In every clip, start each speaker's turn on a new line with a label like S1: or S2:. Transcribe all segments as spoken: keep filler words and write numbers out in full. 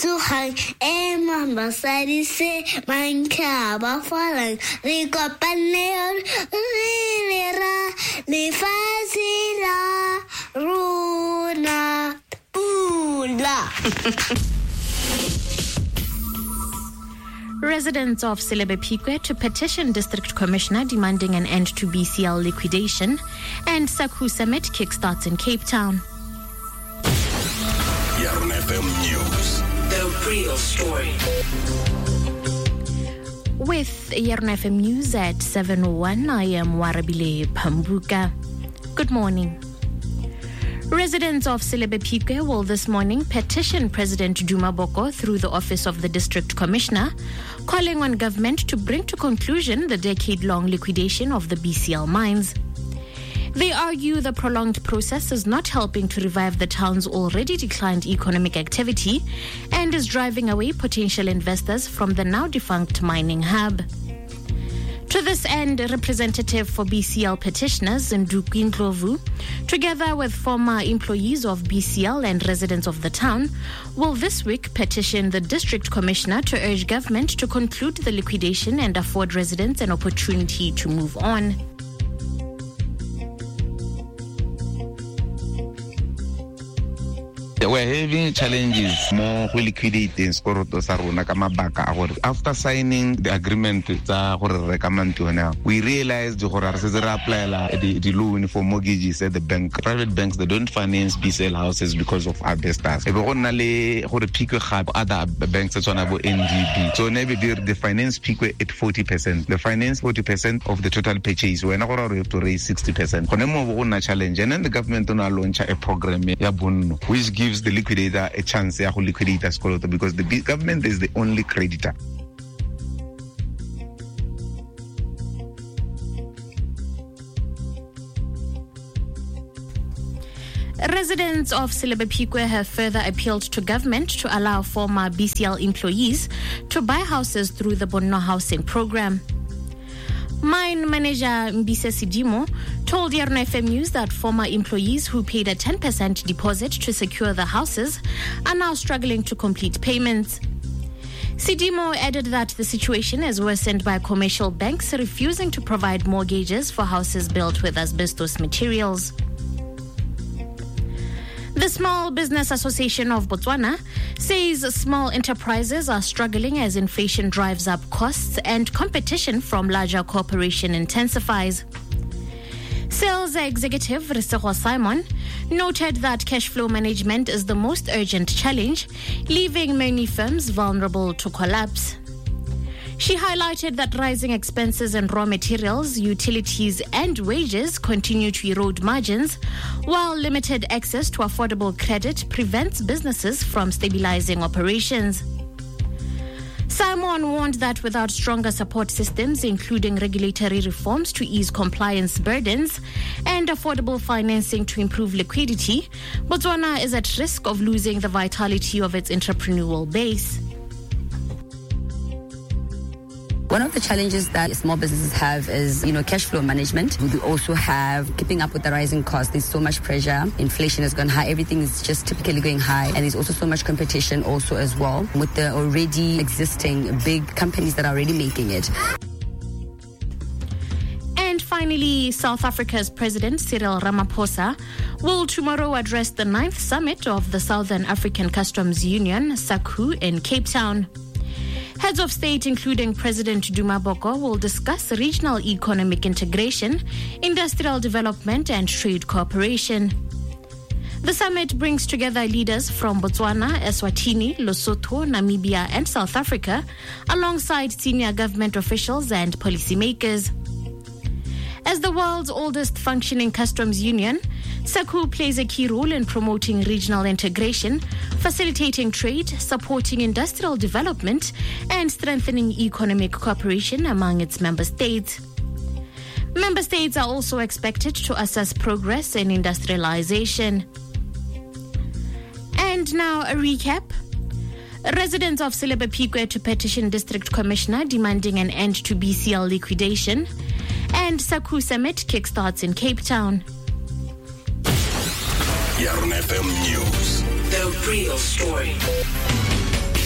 S1: tsogang e mambasadi se mantlha ba falang re kopane re lera lefatshe la rona pula.
S2: Residents of Silebepikwe to petition District Commissioner demanding an end to B C L liquidation, and Sakhu Summit kickstarts in Cape Town.
S3: Yarn F M News. The real story.
S2: With Yarn F M News at seven oh one, I am Warabile Pambuka. Good morning. Residents of Silebepikwe will this morning petition President Duma Boko through the Office of the District Commissioner, calling on government to bring to conclusion the decade-long liquidation of the B C L mines. They argue the prolonged process is not helping to revive the town's already declined economic activity and is driving away potential investors from the now defunct mining hub. To this end, a representative for B C L petitioners, Nduku Ndlovu, together with former employees of B C L and residents of the town, will this week petition the district commissioner to urge government to conclude the liquidation and afford residents an opportunity to move on.
S4: We're having challenges more liquidating skoroto sa rona ka mabaka a gore after signing the agreement tsa gore re ka mantona, we realized gore re se re applyela the, the loan for mortgages at the bank. Private banks, they don't finance B C L houses because of asbestos. Ebe go nna le gore Pikwe ga other banks tsona bo N D B, so maybe the finance Pikwe at forty percent, the finance forty percent of the total purchase. Wena gore we have to raise sixty percent. Gone mo go nna challenge, and then the government ona launch a program ya bonno which gives the liquidator a chance to liquidate skoloto, because the government is the only creditor.
S2: Residents of Silebepikwe have further appealed to government to allow former B C L employees to buy houses through the Bonno housing program. Mine manager Mbise Sidimo told Yarn F M News that former employees who paid a ten percent deposit to secure the houses are now struggling to complete payments. Sidimo added that the situation is worsened by commercial banks refusing to provide mortgages for houses built with asbestos materials. The Small Business Association of Botswana says small enterprises are struggling as inflation drives up costs and competition from larger corporations intensifies. Sales executive Risego Simon noted that cash flow management is the most urgent challenge, leaving many firms vulnerable to collapse. She highlighted that rising expenses in raw materials, utilities, and wages continue to erode margins, while limited access to affordable credit prevents businesses from stabilizing operations. Simon warned that without stronger support systems, including regulatory reforms to ease compliance burdens and affordable financing to improve liquidity, Botswana is at risk of losing the vitality of its entrepreneurial base.
S5: One of the challenges that small businesses have is, you know, cash flow management. We also have keeping up with the rising costs. There's so much pressure. Inflation has gone high. Everything is just typically going high. And there's also so much competition also as well with the already existing big companies that are already making it.
S2: And finally, South Africa's President Cyril Ramaphosa will tomorrow address the ninth summit of the Southern African Customs Union, SACU, in Cape Town. Heads of state, including President Duma Boko, will discuss regional economic integration, industrial development, and trade cooperation. The summit brings together leaders from Botswana, Eswatini, Lesotho, Namibia, and South Africa, alongside senior government officials and policymakers. As the world's oldest functioning customs union, SACU plays a key role in promoting regional integration, facilitating trade, supporting industrial development, and strengthening economic cooperation among its member states. Member states are also expected to assess progress in industrialization. And now a recap. Residents of Silebepikwe to petition District Commissioner demanding an end to B C L liquidation. And SACU Summit kickstarts in Cape Town.
S3: Yarn F M News. The real story.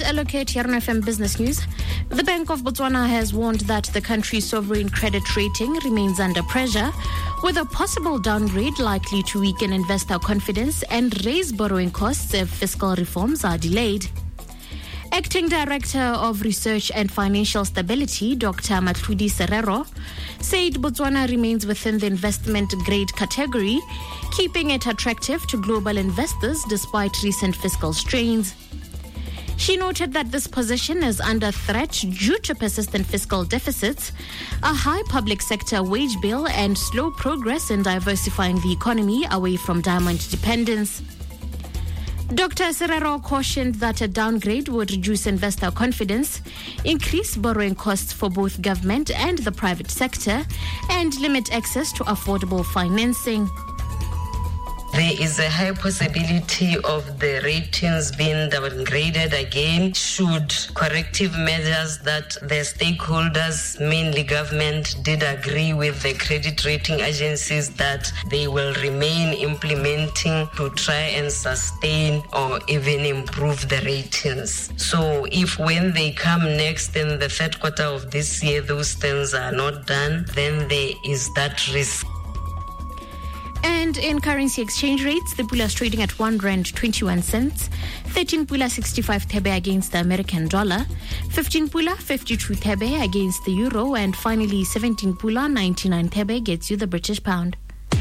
S2: a look at Yarn F M Business News. The Bank of Botswana has warned that the country's sovereign credit rating remains under pressure, with a possible downgrade likely to weaken investor confidence and raise borrowing costs if fiscal reforms are delayed. Acting Director of Research and Financial Stability, Doctor Matludi Serero, said Botswana remains within the investment grade category, keeping it attractive to global investors despite recent fiscal strains. She noted that this position is under threat due to persistent fiscal deficits, a high public sector wage bill, and slow progress in diversifying the economy away from diamond dependence. Doctor Serero cautioned that a downgrade would reduce investor confidence, increase borrowing costs for both government and the private sector, and limit access to affordable financing.
S6: There is a high possibility of the ratings being downgraded again should corrective measures that the stakeholders, mainly government, did agree with the credit rating agencies that they will remain implementing to try and sustain or even improve the ratings. So if when they come next in the third quarter of this year, those things are not done, then there is that risk.
S2: And in currency exchange rates, the pula is trading at one rand twenty-one cents, thirteen pula sixty-five thebe against the American dollar, fifteen pula fifty-two thebe against the euro, and finally seventeen pula ninety-nine thebe gets you the British pound.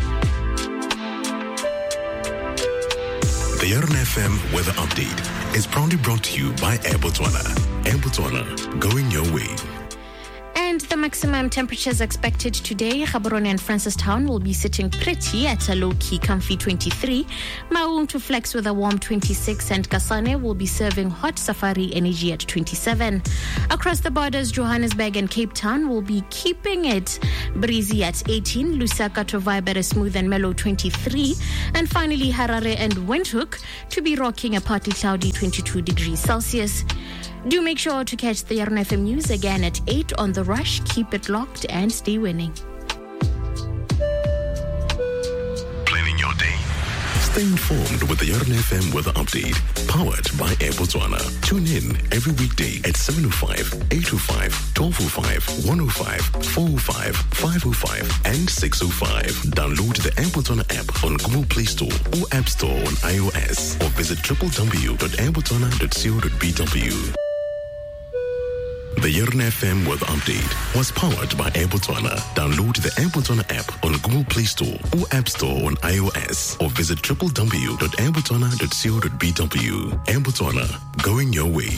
S7: The Yarn F M Weather Update is proudly brought to you by Air Botswana. Air Botswana, going your way.
S2: And the maximum temperatures expected today, Gaborone and Francistown will be sitting pretty at a low-key comfy twenty-three. Maun to flex with a warm twenty-six, and Kasane will be serving hot safari energy at twenty-seven. Across the borders, Johannesburg and Cape Town will be keeping it breezy at eighteen. Lusaka to vibe at a smooth and mellow twenty-three. And finally, Harare and Windhoek to be rocking a partly cloudy twenty-two degrees Celsius. Do make sure to catch the Yarn F M News again at eight on The Rush. Keep it locked and stay winning.
S7: Planning your day. Stay informed with the Yarn F M Weather Update, powered by Air Botswana. Tune in every weekday at seven oh five, eight oh five, twelve oh five, one oh five, four oh five, five oh five, and six oh five. Download the Air Botswana app on Google Play Store or App Store on iOS, or visit w w w dot air botswana dot co dot b w. The Yarn F M Weather Update was powered by Air Botswana. Download the Air Botswana app on Google Play Store or App Store on iOS, or visit w w w dot air botswana dot co dot b w. Air Botswana, going your way.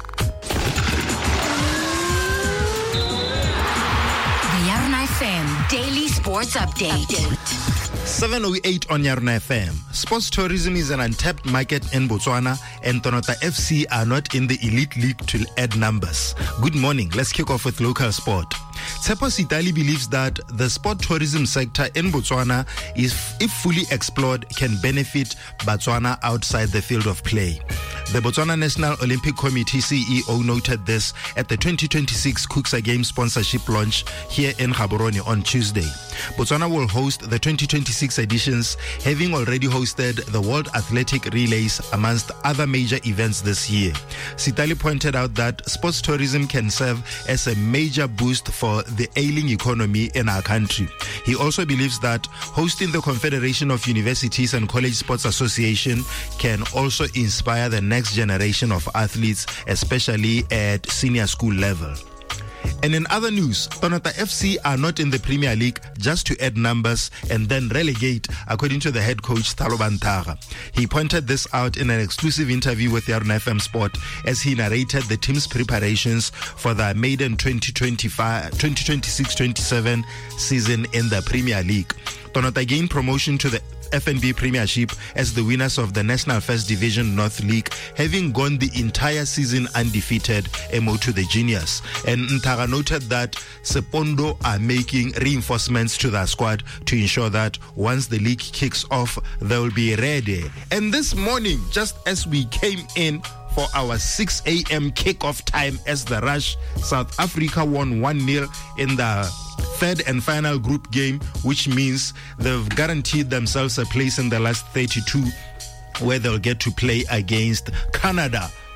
S8: The Yarn F M Daily Sports Update. Update.
S9: seven oh eight on Yarn F M. Sports tourism is an untapped market in Botswana, and Tonota F C are not in the elite league to add numbers. Good morning. Let's kick off with local sport. Tshepo Sitali believes that the sport tourism sector in Botswana, is, if fully explored, can benefit Botswana outside the field of play. The Botswana National Olympic Committee C E O noted this at the twenty twenty-six Kuksa Games sponsorship launch here in Gaborone on Tuesday. Botswana will host the twenty twenty-six editions, having already hosted the World Athletic Relays amongst other major events this year. Sitali pointed out that sports tourism can serve as a major boost for the ailing economy in our country. He also believes that hosting the Confederation of Universities and College Sports Association can also inspire the next generation of athletes, especially at senior school level. And in other news, Tonota F C are not in the Premier League just to add numbers and then relegate, according to the head coach Thalo Bantara. He pointed this out in an exclusive interview with Yarn F M Sport as he narrated the team's preparations for the maiden twenty twenty-five, twenty twenty-six twenty-seven season in the Premier League. Tonota gained promotion to the F N B Premiership as the winners of the National First Division North League, having gone the entire season undefeated, M O to the Genius. And Ntara noted that Sepondo are making reinforcements to their squad to ensure that once the league kicks off, they will be ready. And this morning, just as we came in for our six a.m. kickoff time as the Rush, South Africa won one nil in the third and final group game, which means they've guaranteed themselves a place in the last thirty-two, where they'll get to play against Canada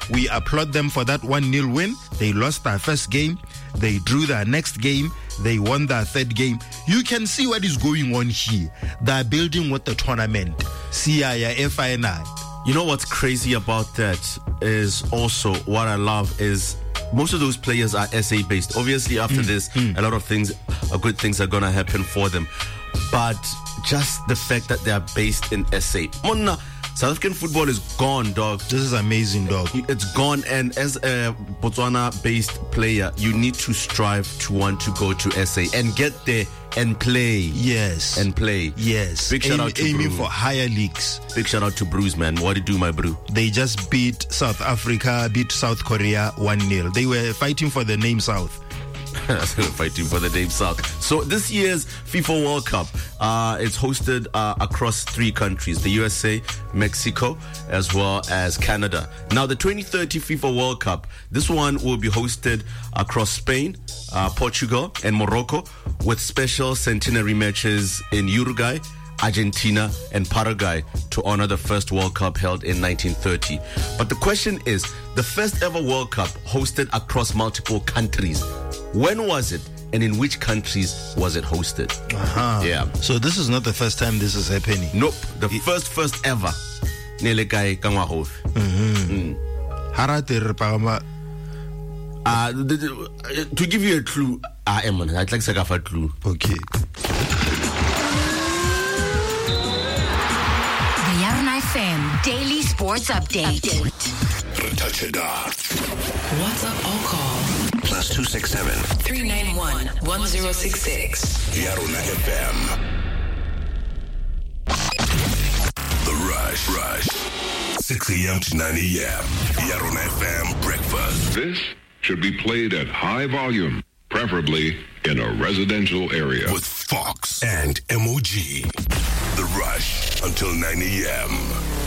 S9: We applaud them for that one nil win. They lost their first game. They drew their next game. They won their third game. You can see what is going on here. They're building with the tournament. C I A F I N I.
S10: You know what's crazy about that is also what I love is most of those players are S A based. Obviously, after mm, this, mm. a lot of things, uh, good things are going to happen for them. But just the fact that they are based in S A. Mona, South African football is gone, dog.
S9: This is amazing, dog.
S10: It's gone. And as a Botswana-based player, you need to strive to want to go to S A and get there and play.
S9: Yes.
S10: And play.
S9: Yes.
S10: Big shout
S9: Aim,
S10: out to
S9: aiming
S10: Brew.
S9: for higher leagues.
S10: Big shout out to Bruce, man. What did you do, my Brew?
S9: They just beat South Africa, beat South Korea one nil. They were fighting for the name South.
S10: Fighting for the name South. So this year's FIFA World Cup, uh, it's hosted uh, across three countries, the U S A, Mexico, as well as Canada. Now, the twenty thirty FIFA World Cup, this one will be hosted across Spain, uh, Portugal, and Morocco, with special centenary matches in Uruguay, Argentina, and Paraguay to honor the first World Cup held in nineteen thirty. But the question is, the first ever World Cup hosted across multiple countries, when was it, and in which countries was it hosted?
S9: Uh-huh.
S10: Yeah.
S9: So this is not the first time this is happening.
S10: Nope. The it, first, first ever.
S9: Mm-hmm. Mm.
S10: Uh, to give you a clue, I am on. I'd like to give a clue.
S9: Okay.
S8: The Yarna F M Daily Sports Update.
S3: WhatsApp or call plus two six seven three nine one one zero six six. Yarna F M. The Rush, Rush, six a.m. to nine a.m. Yarna F M breakfast.
S11: This should be played at high volume, preferably in a residential area.
S3: With Fox and M O G. The Rush until nine a.m.